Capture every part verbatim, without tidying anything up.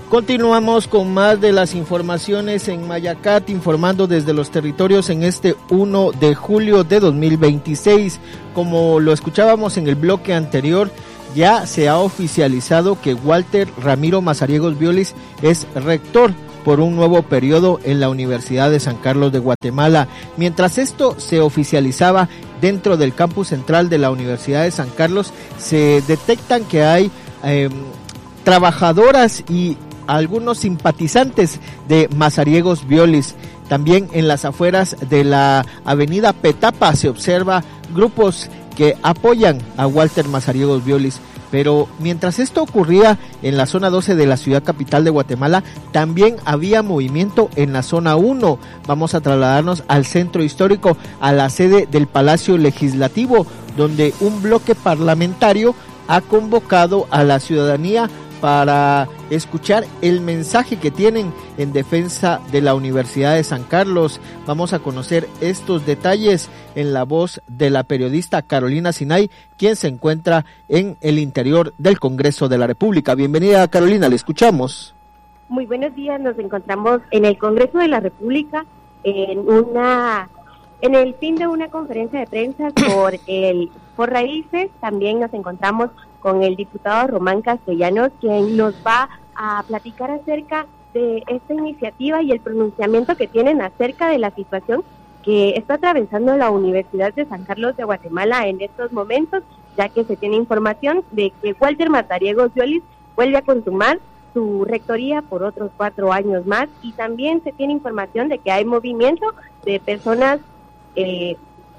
Continuamos con más de las informaciones en Mayacat, informando desde los territorios en este primero de julio de dos mil veintiséis. Como lo escuchábamos en el bloque anterior, ya se ha oficializado que Walter Ramiro Mazariegos Violis es rector por un nuevo periodo en la Universidad de San Carlos de Guatemala. Mientras esto se oficializaba dentro del campus central de la Universidad de San Carlos, se detectan que hay eh, trabajadoras y algunos simpatizantes de Mazariegos Violis. También en las afueras de la avenida Petapa se observa grupos que apoyan a Walter Mazariegos Violis. Pero mientras esto ocurría en la zona doce de la ciudad capital de Guatemala, también había movimiento en la zona uno. Vamos a trasladarnos al centro histórico, a la sede del Palacio Legislativo, donde un bloque parlamentario ha convocado a la ciudadanía para escuchar el mensaje que tienen en defensa de la Universidad de San Carlos. Vamos a conocer estos detalles en la voz de la periodista Carolina Sinay, quien se encuentra en el interior del Congreso de la República. Bienvenida, Carolina, le escuchamos. Muy buenos días, nos encontramos en el Congreso de la República en una en el fin de una conferencia de prensa por el por Raíces. También nos encontramos con el diputado Román Castellanos, quien nos va a platicar acerca de esta iniciativa y el pronunciamiento que tienen acerca de la situación que está atravesando la Universidad de San Carlos de Guatemala en estos momentos, ya que se tiene información de que Walter Mazariegos Violis vuelve a consumar su rectoría por otros cuatro años más, y también se tiene información de que hay movimiento de personas eh,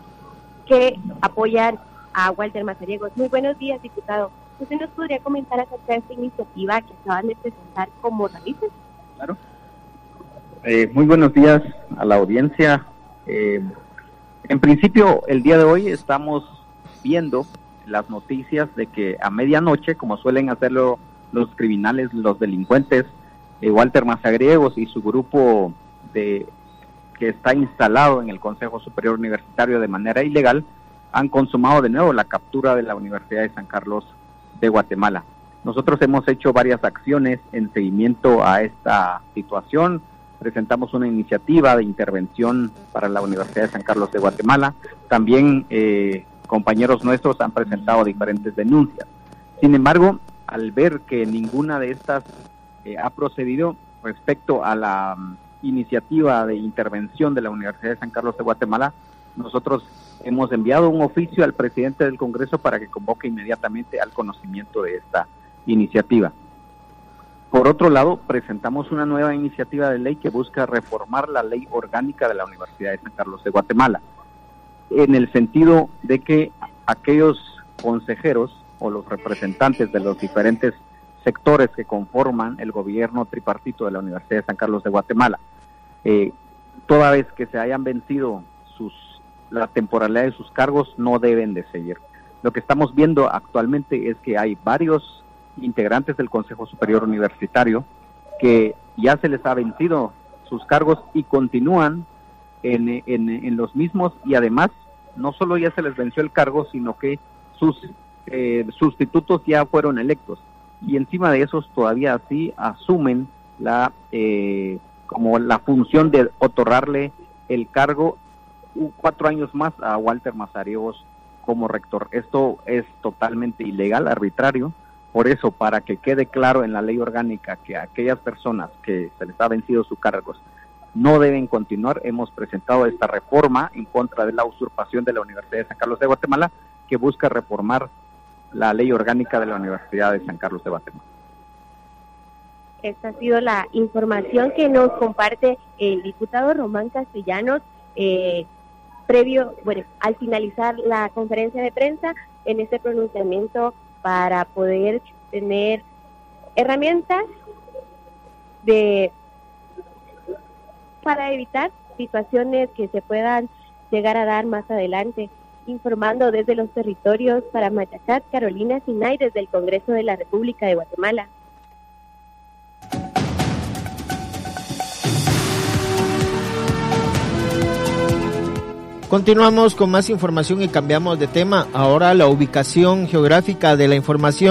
que apoyan a Walter Mazariegos. Muy buenos días, diputado. ¿Usted nos podría comentar acerca de esta iniciativa que acaban de presentar como Raíces? Claro. Eh, muy buenos días a la audiencia. Eh, en principio, el día de hoy estamos viendo las noticias de que a medianoche, como suelen hacerlo los criminales, los delincuentes, eh, Walter Mazariegos y su grupo de que está instalado en el Consejo Superior Universitario de manera ilegal, han consumado de nuevo la captura de la Universidad de San Carlos de Guatemala. Nosotros hemos hecho varias acciones en seguimiento a esta situación. Presentamos una iniciativa de intervención para la Universidad de San Carlos de Guatemala. También eh, compañeros nuestros han presentado diferentes denuncias. Sin embargo, al ver que ninguna de estas eh, ha procedido respecto a la um, iniciativa de intervención de la Universidad de San Carlos de Guatemala, nosotros hemos enviado un oficio al presidente del Congreso para que convoque inmediatamente al conocimiento de esta iniciativa. Por otro lado, presentamos una nueva iniciativa de ley que busca reformar la ley orgánica de la Universidad de San Carlos de Guatemala, en el sentido de que aquellos consejeros o los representantes de los diferentes sectores que conforman el gobierno tripartito de la Universidad de San Carlos de Guatemala, eh, toda vez que se hayan vencido sus la temporalidad de sus cargos, no deben de seguir. Lo que estamos viendo actualmente es que hay varios integrantes del Consejo Superior Universitario que ya se les ha vencido sus cargos y continúan en, en, en los mismos, y además no solo ya se les venció el cargo, sino que sus eh, sustitutos ya fueron electos, y encima de esos todavía así asumen la eh, como la función de otorgarle el cargo cuatro años más a Walter Mazariegos como rector. Esto es totalmente ilegal, arbitrario. Por eso, para que quede claro en la ley orgánica que aquellas personas que se les ha vencido sus cargos no deben continuar, hemos presentado esta reforma en contra de la usurpación de la Universidad de San Carlos de Guatemala, que busca reformar la ley orgánica de la Universidad de San Carlos de Guatemala. Esta ha sido la información que nos comparte el diputado Román Castellanos, eh, previo, bueno, al finalizar la conferencia de prensa, en este pronunciamiento para poder tener herramientas de para evitar situaciones que se puedan llegar a dar más adelante. Informando desde los territorios para Mayacat, Carolina Sinay, desde el Congreso de la República de Guatemala. Continuamos con más información y cambiamos de tema. Ahora la ubicación geográfica de la información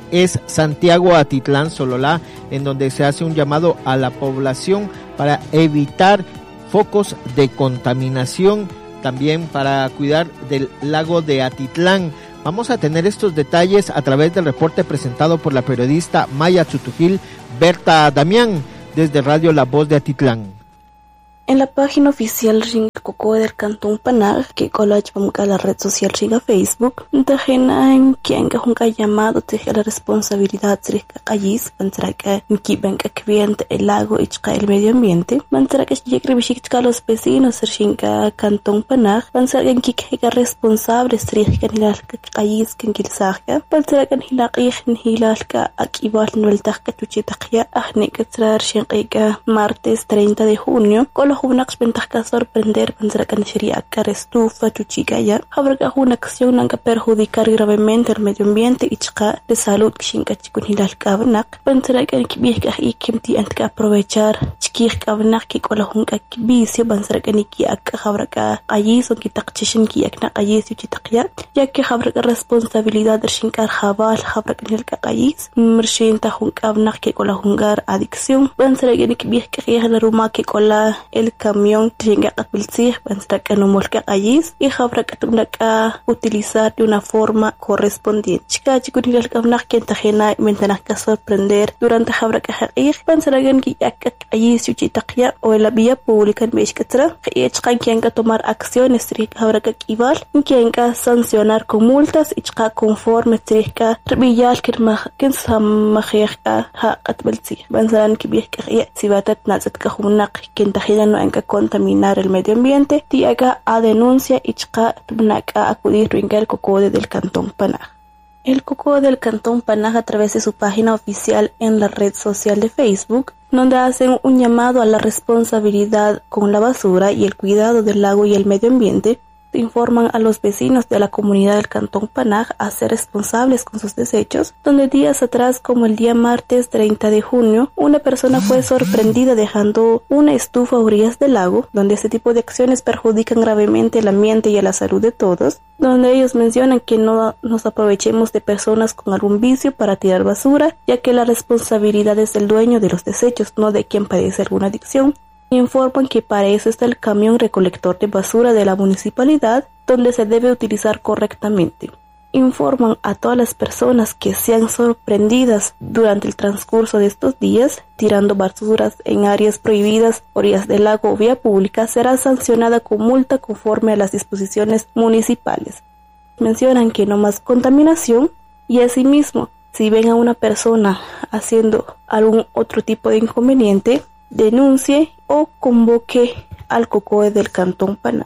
es Santiago Atitlán Sololá, en donde se hace un llamado a la población para evitar focos de contaminación, también para cuidar del lago de Atitlán. Vamos a tener estos detalles a través del reporte presentado por la periodista Maya Chutujil Berta Damián desde Radio La Voz de Atitlán. En la página oficial Rincoco del Cantón Panag, que colacha la red social Riga Facebook, tajenan quien que junca llamado teje la responsabilidad rica callis, mantraca que venga cliente el lago y el medio ambiente, mantraca llegre bishikka los vecinos Rinca Cantón Panag, mantraca que que responsable rica hilal callis que kilsaja, mantraca hilal hilal ka akibal no el taja chuchitakia ahne que traer Rinca martes treinta de junio, con hunak ventaja sorprender pensar que sería estufa chuchigaya habrá una acción que perjudicar gravemente el medio ambiente y chica de salud que shinka chikun hilal kabnak pensar que kibika y kimti antka aprovechar chikir kabnak que con la hunka kibisio pensar que ni ki ak habrá que allí son que taqchishin ki akna allí si chitaqya ya que habrá que responsabilidad de shinkar jabal habrá que el kaqayis mershin ta hunka abnak que con la hungar adicción pensar que ni kibika ya la ruma que con la el camión tenga que pilsir pensar que no molca allí y habrá que tener que utilizar de una forma correspondiente. Chica chico ni el camión que tajena ventanas que sorprender durante habrá que ir pensar que allí si chitakia o en la vía pública en Mexicatra y chica quien que tomar acciones habrá que igual quien que sancionar con multas y chica conforme chica revillar que más que samajeka ha atbilsir pensar que bien que si va a tener que una quien tajena no hay que contaminar el medio ambiente, tiaga a denuncia y chica a acudir al COCODE del Cantón Panag. El COCODE del Cantón Panag a través de su página oficial en la red social de Facebook, donde hacen un llamado a la responsabilidad con la basura y el cuidado del lago y el medio ambiente, informan a los vecinos de la comunidad del Cantón Panag a ser responsables con sus desechos, donde días atrás, como el día martes treinta de junio, una persona fue sorprendida dejando una estufa a orillas del lago, donde este tipo de acciones perjudican gravemente el ambiente y a la salud de todos, donde ellos mencionan que no nos aprovechemos de personas con algún vicio para tirar basura, ya que la responsabilidad es del dueño de los desechos, no de quien padece alguna adicción. Informan que para eso está el camión recolector de basura de la municipalidad, donde se debe utilizar correctamente. Informan a todas las personas que sean sorprendidas durante el transcurso de estos días tirando basuras en áreas prohibidas, orillas del lago o vía pública, será sancionada con multa conforme a las disposiciones municipales. Mencionan que no más contaminación y asimismo, si ven a una persona haciendo algún otro tipo de inconveniente, denuncie o convoque al COCODE del Cantón Panag.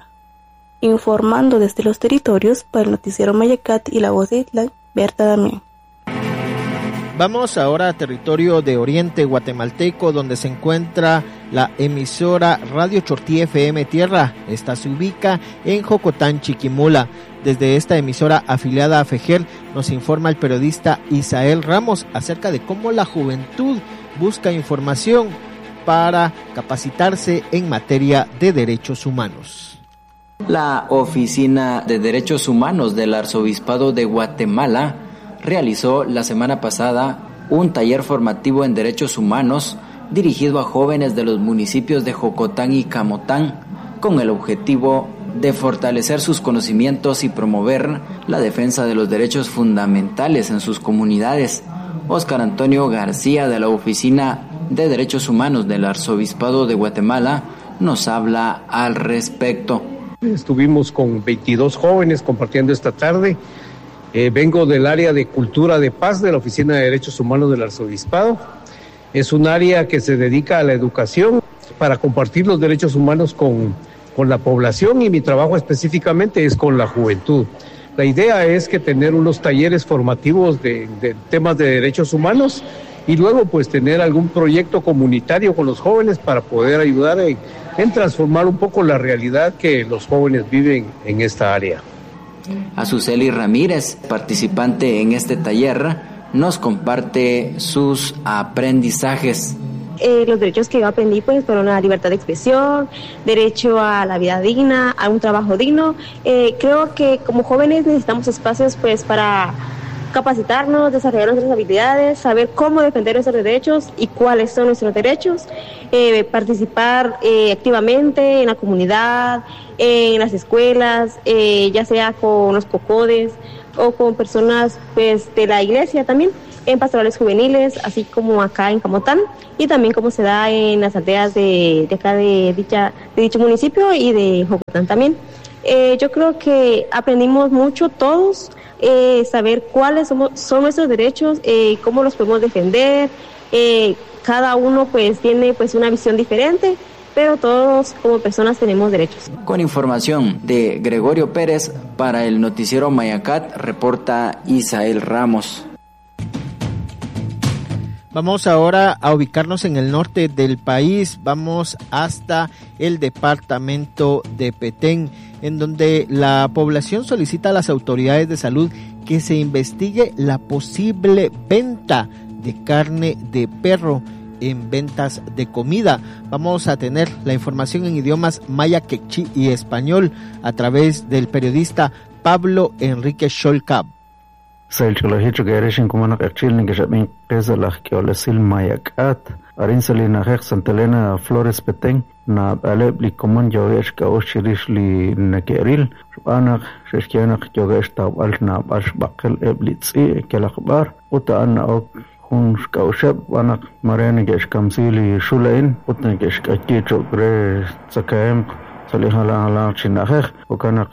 Informando desde los territorios para el noticiero Mayacat y La Voz de Atitlán, Berta Damián. Vamos ahora a territorio de Oriente Guatemalteco, donde se encuentra la emisora Radio Chortí F M Tierra. Esta se ubica en Jocotán, Chiquimula. Desde esta emisora afiliada a FEGER nos informa el periodista Isael Ramos acerca de cómo la juventud busca información para capacitarse en materia de derechos humanos. La Oficina de Derechos Humanos del Arzobispado de Guatemala realizó la semana pasada un taller formativo en derechos humanos dirigido a jóvenes de los municipios de Jocotán y Camotán con el objetivo de fortalecer sus conocimientos y promover la defensa de los derechos fundamentales en sus comunidades. Óscar Antonio García, de la Oficina de Derechos Humanos del Arzobispado de Guatemala, nos habla al respecto. Estuvimos con veintidós jóvenes compartiendo esta tarde. Eh, vengo del área de Cultura de Paz de la Oficina de Derechos Humanos del Arzobispado. Es un área que se dedica a la educación para compartir los derechos humanos con, con la población, y mi trabajo específicamente es con la juventud. La idea es que tener unos talleres formativos de, de temas de derechos humanos y luego pues tener algún proyecto comunitario con los jóvenes para poder ayudar en, en transformar un poco la realidad que los jóvenes viven en esta área. Azuceli Ramírez, participante en este taller, nos comparte sus aprendizajes. Eh, los derechos que yo aprendí pues fueron la libertad de expresión, derecho a la vida digna, a un trabajo digno. Eh, creo que como jóvenes necesitamos espacios pues para capacitarnos, desarrollar nuestras habilidades, saber cómo defender nuestros derechos y cuáles son nuestros derechos, eh, participar eh, activamente en la comunidad, en las escuelas, eh, ya sea con los cocodes o con personas pues de la iglesia también, en pastorales juveniles, así como acá en Camotán, y también como se da en las aldeas de, de acá de, dicha, de dicho municipio y de Jocotán también. Eh, yo creo que aprendimos mucho todos, eh, saber cuáles somos, son nuestros derechos, eh, cómo los podemos defender. Eh, cada uno pues tiene pues una visión diferente, pero todos como personas tenemos derechos. Con información de Gregorio Pérez, para el noticiero Mayacat, reporta Isael Ramos. Vamos ahora a ubicarnos en el norte del país, vamos hasta el departamento de Petén, en donde la población solicita a las autoridades de salud que se investigue la posible venta de carne de perro en ventas de comida. Vamos a tener la información en idiomas maya, quechí y español a través del periodista Pablo Enrique Sholcab. Sailchulahicho que eres en comuna cachil que sabin pesa la que olesil mayakat arinsali na hex Santelena Flores Petén na alebli comun jogesh ka oshirishli nakeril ana sheshkiana jogesh ta alna bash bakal eblitsi ke lakhbar uta ana ok hun ka oshab ana marene gesh kamsili shulain utna gesh ka kicho gre sakaem salihala ala chinahek ukana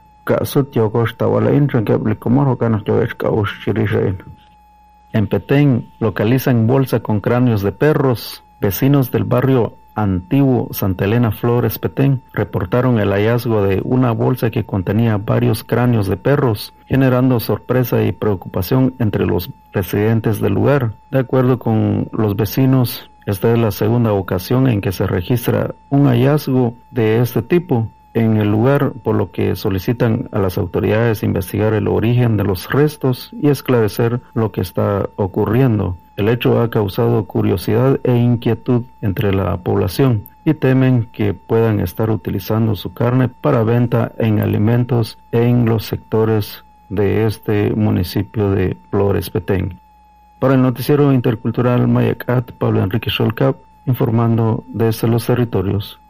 En Petén localizan bolsa con cráneos de perros. Vecinos del barrio antiguo Santa Elena Flores Petén reportaron el hallazgo de una bolsa que contenía varios cráneos de perros, generando sorpresa y preocupación entre los residentes del lugar. De acuerdo con los vecinos, esta es la segunda ocasión en que se registra un hallazgo de este tipo en el lugar, por lo que solicitan a las autoridades investigar el origen de los restos y esclarecer lo que está ocurriendo. El hecho ha causado curiosidad e inquietud entre la población y temen que puedan estar utilizando su carne para venta en alimentos en los sectores de este municipio de Flores Petén. Para el noticiero intercultural Mayacat, Pablo Enrique Sholcab, informando desde los territorios.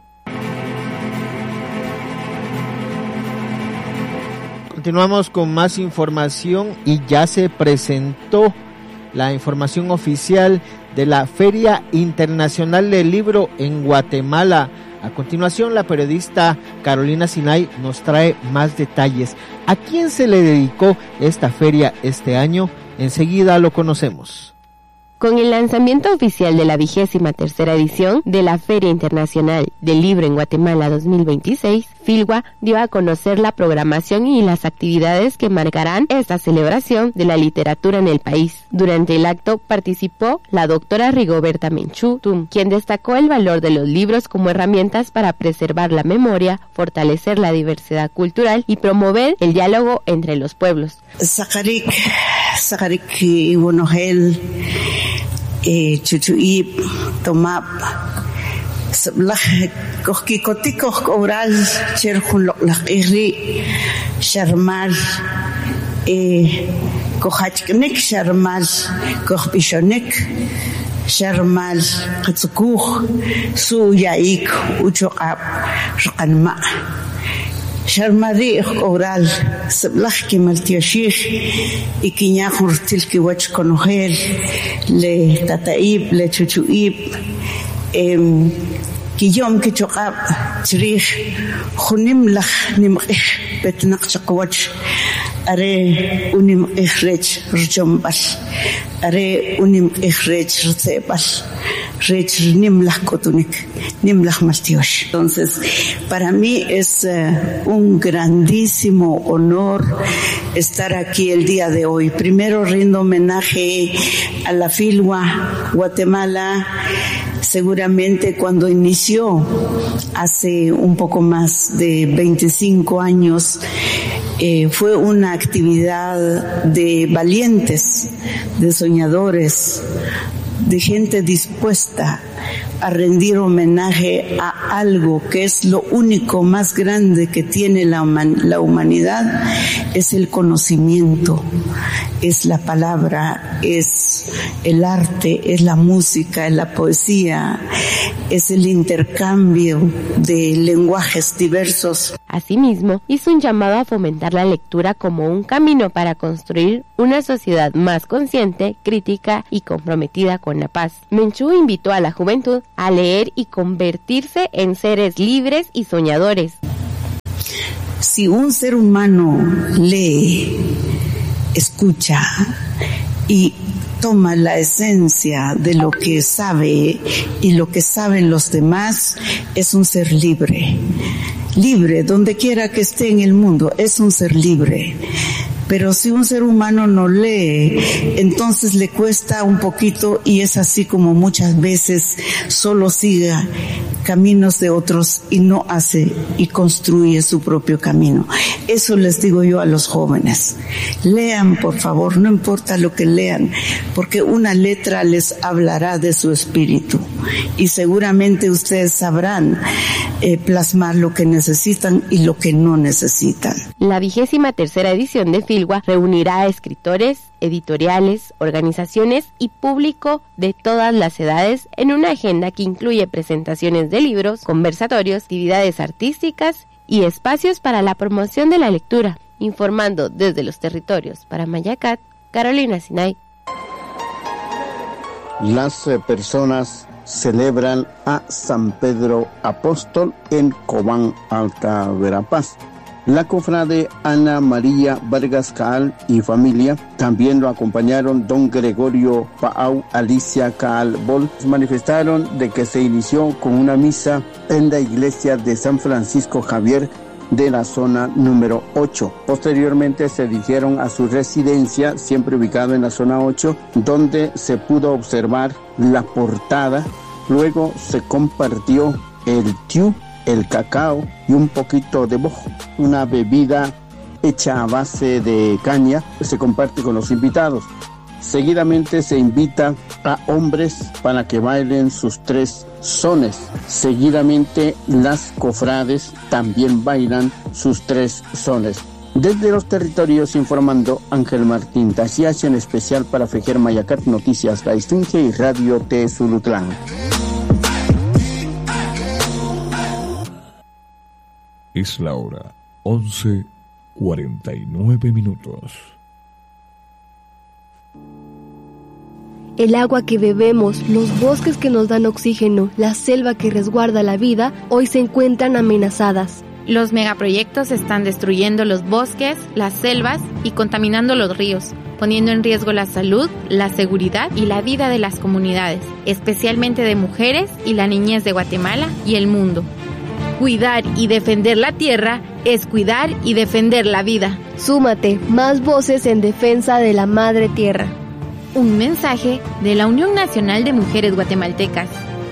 Continuamos con más información y ya se presentó la información oficial de la Feria Internacional del Libro en Guatemala. A continuación, la periodista Carolina Sinay nos trae más detalles. ¿A quién se le dedicó esta feria este año? Enseguida lo conocemos. Con el lanzamiento oficial de la vigésima tercera edición de la Feria Internacional del Libro en Guatemala dos mil veintiséis, Filgua dio a conocer la programación y las actividades que marcarán esta celebración de la literatura en el país. Durante el acto participó la doctora Rigoberta Menchú Tum, quien destacó el valor de los libros como herramientas para preservar la memoria, fortalecer la diversidad cultural y promover el diálogo entre los pueblos. Sakarik, Sakarik Iwonogel, Chuchuip, Tomap, Sablah, Kohkikotikok Oral, Cherhulok Iri, Sharmal, Kohachknik, Sharmal, Kohpishonik, Sharmal, Katsukuh, Suyaik, Uchoab, Rukanma. Sharmadi oral sablah kimal tiashih ikinya khurtil ki wach konohel le tataib le chuchuib em kiyom ki choqab trih khunim lakh nimqih betnaq chaqwach are unim ikhrech rjombal are unim ikhrech rtsebal rech nimlach kotunik nimlach mastiosh. Entonces, para mí es uh, un grandísimo honor estar aquí el día de hoy. Primero rindo homenaje a la Filgua Guatemala. Seguramente cuando inició hace un poco más de veinticinco años, eh, fue una actividad de valientes, de soñadores, de gente dispuesta a rendir homenaje a algo que es lo único más grande que tiene la, la humanidad, es el conocimiento, es la palabra, es el arte, es la música, es la poesía, es el intercambio de lenguajes diversos. Asimismo, hizo un llamado a fomentar la lectura como un camino para construir una sociedad más consciente, crítica y comprometida con la paz. Menchú invitó a la juventud a leer y convertirse en seres libres y soñadores. Si un ser humano lee, escucha y toma la esencia de lo que sabe y lo que saben los demás, es un ser libre. Libre, donde quiera que esté en el mundo, es un ser libre. Pero si un ser humano no lee, entonces le cuesta un poquito y es así como muchas veces solo sigue caminos de otros y no hace y construye su propio camino. Eso les digo yo a los jóvenes. Lean, por favor, no importa lo que lean, porque una letra les hablará de su espíritu y seguramente ustedes sabrán eh, plasmar lo que necesitan y lo que no necesitan. La vigésima tercera edición de Filgua reunirá a escritores, editoriales, organizaciones y público de todas las edades en una agenda que incluye presentaciones de libros, conversatorios, actividades artísticas y espacios para la promoción de la lectura. Informando desde los territorios para Mayacat, Carolina Sinay. Las eh, personas celebran a San Pedro Apóstol en Cobán, Alta Verapaz. La cofrade Ana María Vargas Caal y familia también lo acompañaron don Gregorio Paau, Alicia Caal Bol. Manifestaron de que se inició con una misa en la iglesia de San Francisco Javier de la zona número ocho. Posteriormente se dirigieron a su residencia, siempre ubicado en la zona ocho, donde se pudo observar la portada. Luego se compartió el tiu, el cacao y un poquito de bojo, una bebida hecha a base de caña que se comparte con los invitados. Seguidamente se invita a hombres para que bailen sus tres sones. Seguidamente las cofrades también bailan sus tres sones. Desde los territorios informando Ángel Martín Tashiach, en especial para Fejer Mayacat, Noticias Gaistunje y Radio T Zulutlán. Es la hora once cuarenta y nueve minutos. El agua que bebemos, los bosques que nos dan oxígeno, la selva que resguarda la vida, hoy se encuentran amenazadas. Los megaproyectos están destruyendo los bosques, las selvas y contaminando los ríos, poniendo en riesgo la salud, la seguridad y la vida de las comunidades, especialmente de mujeres y la niñez de Guatemala y el mundo. Cuidar y defender la tierra es cuidar y defender la vida. Súmate, más voces en defensa de la madre tierra. Un mensaje de la Unión Nacional de Mujeres Guatemaltecas.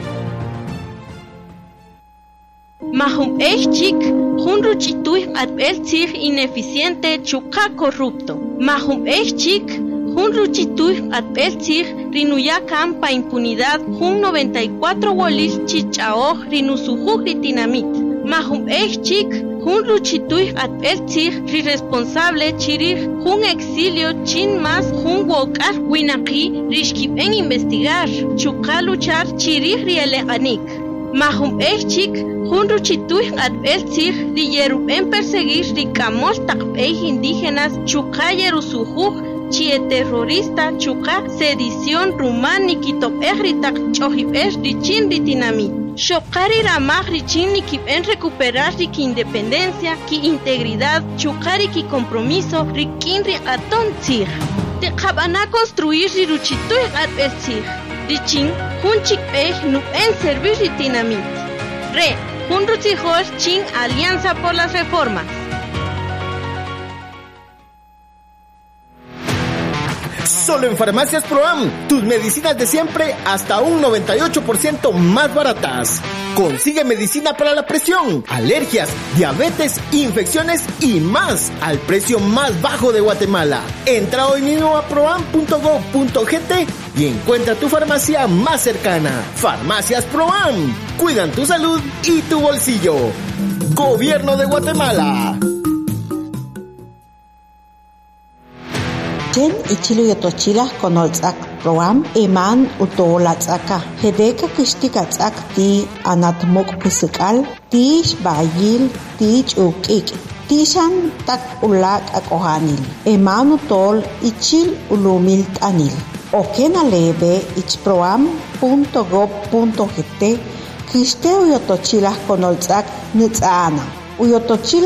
Mahum Echik, Hunruchituy Adbelzig ineficiente Chuka corrupto. Mahum Echik, Hunruchituy Adbelzig Rinuyakam pa impunidad Hun noventa y cuatro Wolis Chichao Rinusujuk Ritinamit. Mahum Echik, Hunruchituy Adbelzig Riresponsable Chirich Hun exilio Chin más Hun Wokar Winaki Rishkip en investigar Chuka luchar Chirich Rieleganik. Mahum Echik, Hunruchituy Adbelzig Riyerup en perseguir Rikamol Takpeij indígenas Chuka Yerusujuk Chie terrorista Chuka sedición rumán Nikitop Ejritak Chohip Es Richin Ritinami. Shokari Ramag Richin Nikip en recuperar Riki independencia, Ki integridad, Chukari Ki compromiso, Rikin Riaton Tzig. Te Kabana construir Riruchituy Adbelzig. Richin Hunchik Pej Nup en servir Ritinami. Re Hunrutzijol Chin Alianza por las Reformas. Solo en Farmacias Proam, tus medicinas de siempre hasta un noventa y ocho por ciento más baratas. Consigue medicina para la presión, alergias, diabetes, infecciones y más al precio más bajo de Guatemala. Entra hoy mismo a proam punto gob punto gt y encuentra tu farmacia más cercana. Farmacias Proam, cuidan tu salud y tu bolsillo. Gobierno de Guatemala. Chen ichilu yotochilas konoltzak proam eman utolatzaka. Hedeka kishtikatsak ti anatmok pisikal, tish bayil, tich ukik. Tishan tak ulak akohanil. Eman utol ichil ulumil tanil. Okena lebe ichproam punto gob punto gt kiste uyotochilas konoltzak nitzana. Uyotochilas